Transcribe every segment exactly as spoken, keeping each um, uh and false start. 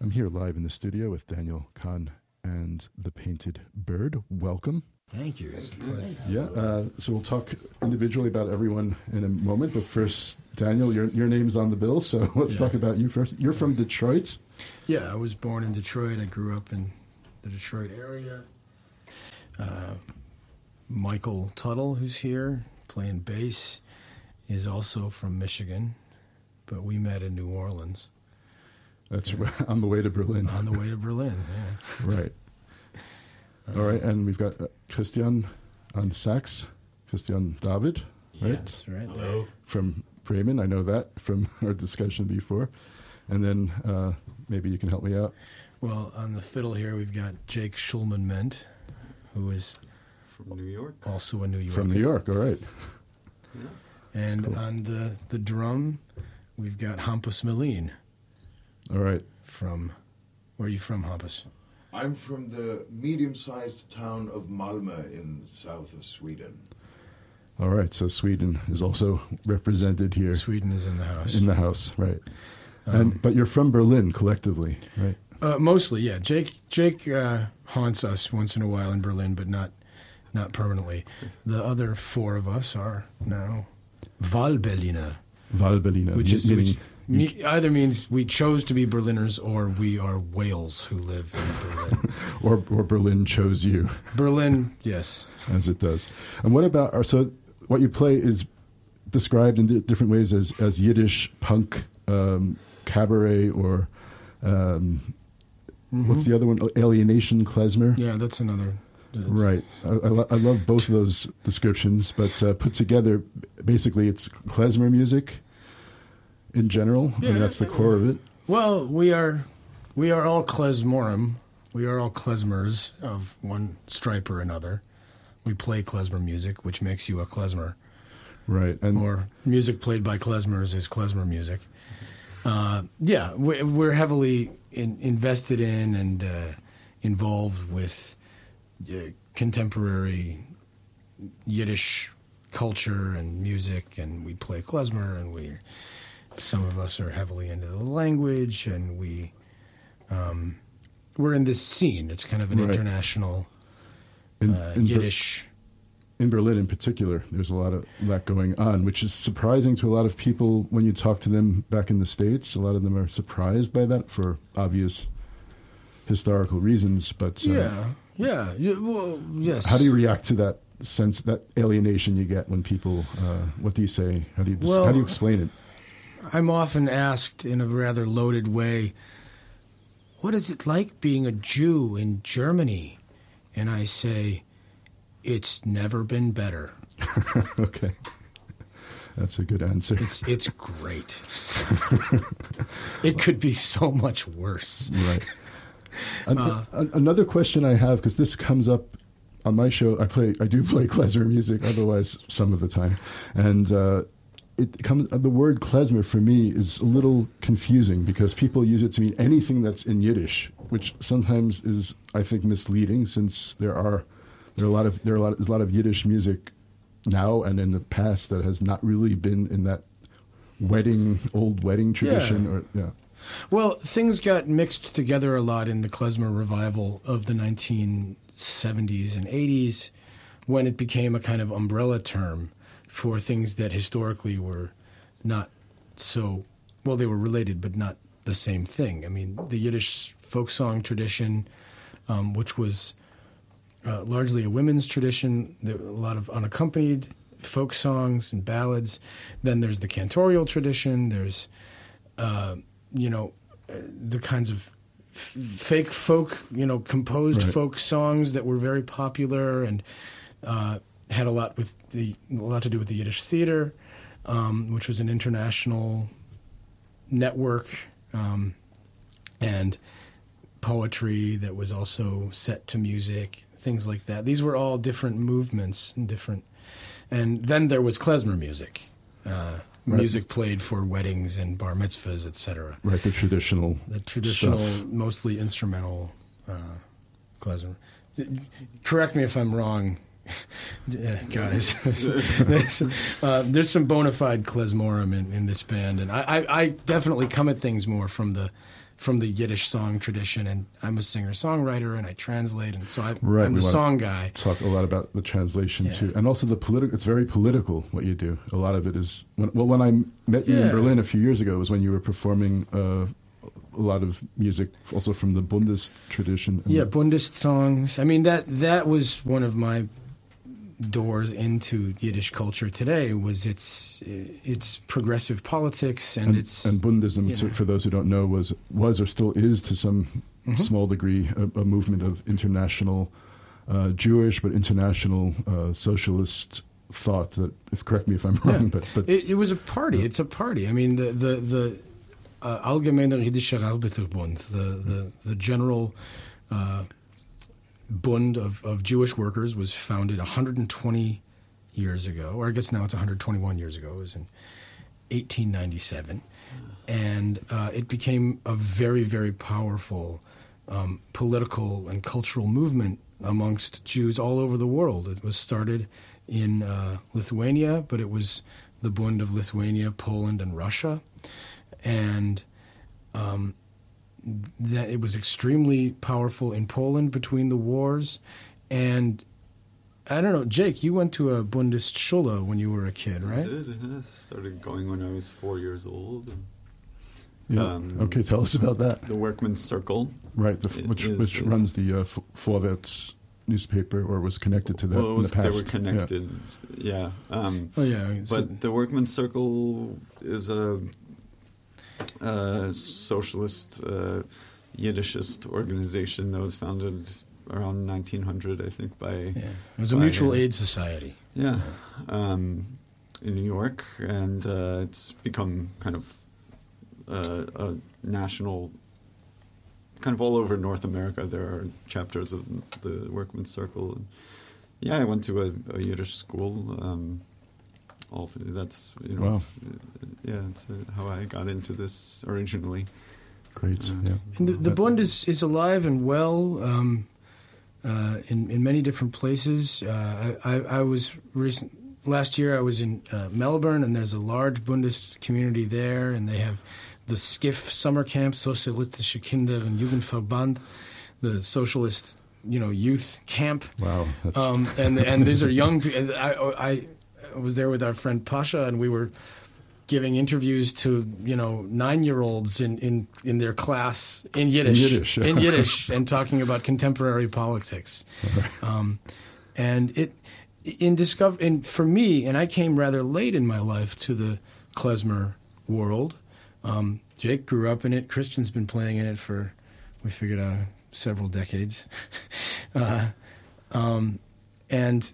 I'm here live in the studio with Daniel Kahn and the Painted Bird. Welcome. Thank you. It's a pleasure. Yeah, uh, so we'll talk individually about everyone in a moment, but first, Daniel, your your name's on the bill, so let's yeah. talk about you first. You're from Detroit? Yeah, I was born in Detroit. I grew up in the Detroit area. Uh, Michael Tuttle, who's here playing bass, is also from Michigan, but we met in New Orleans. That's yeah. on the way to Berlin. On the way to Berlin, yeah. Right. All right, and we've got uh, Christian on sax, Christian David, right? Yes, right. Hello. From Bremen, I know that from our discussion before. And then uh, maybe you can help me out. Well, on the fiddle here, we've got Jake Schulman-Ment, who is from New York. Also a New Yorker. From New York, all right. Yeah. And cool. on the, the drum, we've got Hampus Melin. All right. From, where are you from, Hampus? I'm from the medium-sized town of Malmö in the south of Sweden. All right, so Sweden is also represented here. Sweden is in the house. In the house, right. Um, and But you're from Berlin collectively, right? Uh, mostly, yeah. Jake Jake uh, haunts us once in a while in Berlin, but not not permanently. The other four of us are now Wahlberliner. Wahlberliner, which is meaning... Which, Me, either means we chose to be Berliners or we are whales who live in Berlin. or or Berlin chose you. Berlin, yes. As it does. And what about, or so what you play is described in different ways as, as Yiddish, punk, um, cabaret, or um, mm-hmm. what's the other one? Alienation, klezmer? Yeah, that's another. That's, right. I, I, lo- I love both of those descriptions, but uh, put together, basically it's klezmer music. In general, yeah, I mean, that's the core of it. Well, we are we are all klezmorim. We are all klezmers of one stripe or another. We play klezmer music, which makes you a klezmer. Right. And or music played by klezmers is klezmer music. Uh, yeah, we, we're heavily in, invested in and uh, involved with uh, contemporary Yiddish culture and music, and we play klezmer, and we... Some of us are heavily into the language, and we um, we're in this scene. It's kind of an right. international in, uh, in Yiddish. Ber- in Berlin, in particular, there's a lot of that going on, which is surprising to a lot of people when you talk to them back in the States. A lot of them are surprised by that for obvious historical reasons. But uh, yeah, yeah, yeah well, yes. How do you react to that sense, that alienation you get when people? Uh, what do you say? How do you well, how do you explain it? I'm often asked in a rather loaded way, what is it like being a Jew in Germany? And I say, it's never been better. Okay. That's a good answer. It's it's great. It could be so much worse. Right. An- uh, another question I have, because this comes up on my show, I play, I do play klezmer music, otherwise some of the time, and uh, it comes. The word klezmer for me is a little confusing because people use it to mean anything that's in Yiddish, which sometimes is, I think, misleading since there are there are a lot of there are a lot, there's a lot of Yiddish music now and in the past that has not really been in that wedding old wedding tradition. Yeah. Or yeah. Well, things got mixed together a lot in the klezmer revival of the nineteen seventies and eighties when it became a kind of umbrella term for things that historically were not so, well, they were related, but not the same thing. I mean, the Yiddish folk song tradition, um, which was uh, largely a women's tradition, there were a lot of unaccompanied folk songs and ballads. Then there's the cantorial tradition. There's, uh, you know, uh, the kinds of f- fake folk, you know, composed right. folk songs that were very popular and uh, had a lot with the a lot to do with the Yiddish theater, um, which was an international network, um, and poetry that was also set to music, things like that. These were all different movements and different. And then there was klezmer music, uh, right. music played for weddings and bar mitzvahs, et cetera. Right, the traditional, the traditional, stuff. Mostly instrumental uh, klezmer. Correct me if I'm wrong. Yeah, God, it's, it's, uh, there's some bona fide klezmorim in, in this band, and I, I, I definitely come at things more from the from the Yiddish song tradition, and I'm a singer-songwriter, and I translate, and so I, Right, I'm we the wanna song guy. Talk a lot about the translation Yeah. too, and also the political. It's very political what you do. A lot of it is. When, well, when I met you in Yeah. Berlin a few years ago, was when you were performing uh, a lot of music, also from the Bundes tradition. And Yeah, Bundist songs. I mean, that that was one of my doors into Yiddish culture today. Was its its progressive politics and, and, its and Bundism, you to, know. for those who don't know, was was or still is to some Mhm. small degree a, a movement of international uh, Jewish but international uh, socialist thought. That, if correct me if I'm wrong, Yeah. but but It, it was a party. It's a party. I mean, the the the uh, Allgemeiner Jiddischer Arbeiterbund, the the the general uh, Bund of, of Jewish workers, was founded one hundred twenty years ago, or I guess now it's one hundred twenty-one years ago. It was in eighteen ninety-seven, and uh, it became a very very powerful um, political and cultural movement amongst Jews all over the world. It was started in uh, Lithuania, but it was the Bund of Lithuania, Poland, and Russia, and um, that it was extremely powerful in Poland between the wars. And I don't know, Jake, you went to a Bundesschule when you were a kid, right? I did. I started going when I was four years old. yeah. um, Okay, tell us about that. The Workman's Circle. Right, the, f- It which is, which uh, runs the uh, F- Vorwärts newspaper, or was connected to that well, it in was, the past. they were Yeah. connected. Yeah. Um, Oh yeah, so- but the Workman's Circle is a, a socialist uh, Yiddishist organization that was founded around nineteen hundred, I think, by yeah. It was a by, mutual uh, aid society. Yeah, um, in New York, and uh, it's become kind of uh, a national, kind of all over North America. There are chapters of the Workman's Circle. And yeah, I went to a, a Yiddish school. Um, all th- that's you know, Wow. yeah, that's uh, how I got into this originally. Great. Uh, Yeah. And the, the That- Bund is, is alive and well um, uh, in in many different places. Uh, I, I, I was recent last year. I was in uh, Melbourne, and there's a large Bundist community there, and they have the SCIF summer camp, Sozialistische Kinder- und Jugendverband, the socialist, you know, youth camp. Wow. That's, Um, and and these are young. pe- I, I I was there with our friend Pasha, and we were giving interviews to you know nine year olds in, in, in their class in Yiddish, In Yiddish, yeah. in Yiddish, and talking about contemporary politics. Um, and it in discover and for me, and I came rather late in my life to the klezmer world. Um, Jake grew up in it. Christian's been playing in it for we figured out several decades, uh, um, and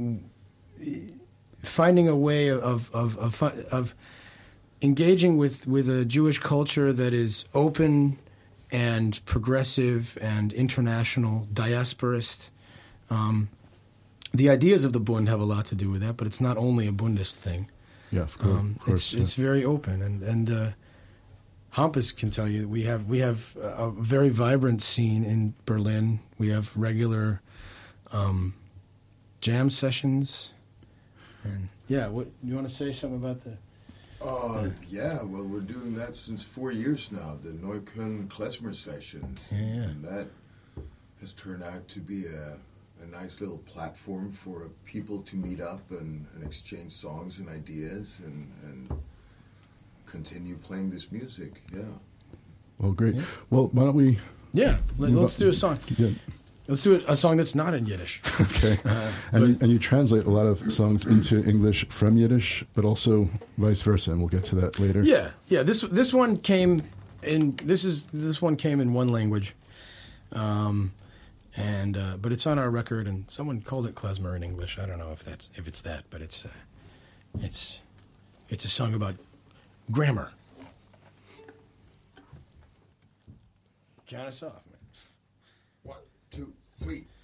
finding a way of of of, of engaging with, with a Jewish culture that is open and progressive and international, diasporist. Um, the ideas of the Bund have a lot to do with that, but it's not only a Bundist thing. yeah, of course. Um, of course it's it's yeah. very open, and and uh, Hampus can tell you that we have we have a very vibrant scene in Berlin. We have regular um, jam sessions, and yeah. What you want to say something about the? Uh, yeah, well, we're doing that since four years now, the Neukölln Klezmer sessions. Yeah, yeah. And that has turned out to be a, a nice little platform for people to meet up and, and exchange songs and ideas and, and continue playing this music, yeah. Well, great. Yeah. Well, why don't we? Yeah, let, move let's on- do a song. Yeah. Let's do a, a song that's not in Yiddish. Okay. Uh, And but- you, and you translate a lot of songs into English from Yiddish, but also vice versa, and we'll get to that later. Yeah, yeah. This this one came in. This is this one came in one language, um, and uh, but it's on our record. And someone called it klezmer in English. I don't know if that's if it's that, but it's uh, it's it's a song about grammar. Count us off, man. One, two, three.